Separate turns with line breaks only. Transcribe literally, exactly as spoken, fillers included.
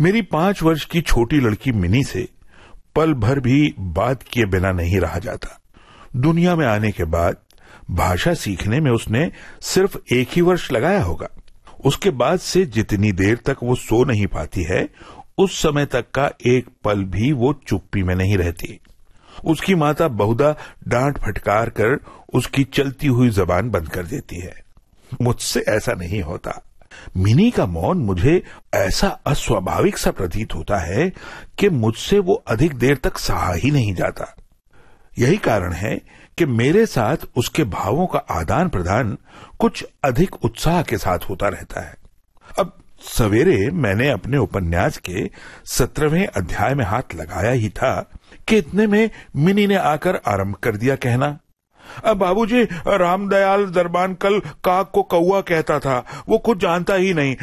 मेरी पांच वर्ष की छोटी लड़की मिनी से पल भर भी बात किए बिना नहीं रहा जाता। दुनिया में आने के बाद भाषा सीखने में उसने सिर्फ एक ही वर्ष लगाया होगा। उसके बाद से जितनी देर तक वो सो नहीं पाती है, उस समय तक का एक पल भी वो चुप्पी में नहीं रहती। उसकी माता बहुधा डांट फटकार कर उसकी चलती हुई जबान बंद कर देती है। मुझसे ऐसा नहीं होता। मिनी का मौन मुझे ऐसा अस्वाभाविक सा प्रतीत होता है कि मुझसे वो अधिक देर तक सहा ही नहीं जाता। यही कारण है कि मेरे साथ उसके भावों का आदान प्रदान कुछ अधिक उत्साह के साथ होता रहता है। अब सवेरे मैंने अपने उपन्यास के सत्रहवें अध्याय में हाथ लगाया ही था कि इतने में मिनी ने आकर आरंभ कर दिया कहना, अब बाबूजी, रामदयाल दरबान कल काक को कौआ कहता था, वो कुछ जानता ही नहीं,